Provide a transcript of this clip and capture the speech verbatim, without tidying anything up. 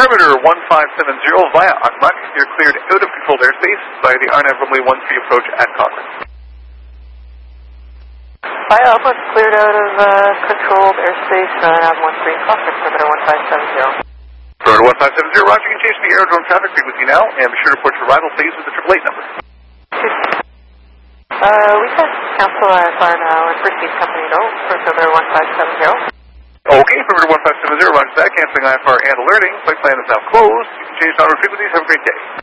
Perimeter one five seven zero via Akmak, you're cleared out of controlled airspace by the Arnav runway one three approach at Cochrane. Via Akmak, cleared out of uh, controlled airspace, uh, Nav one three Cochrane, perimeter one five seven zero. Perimeter one five seven zero, roger, you can change the aerodrome traffic frequency now, and be sure to report your arrival please with the triple eight number. Uh, we can cancel I F R now and proceed company no for perimeter one five seven zero. Okay, perimeter one five seven zero, roger that, canceling I F R and alerting. Flight plan is now closed. You can change non-route frequencies. Have a great day.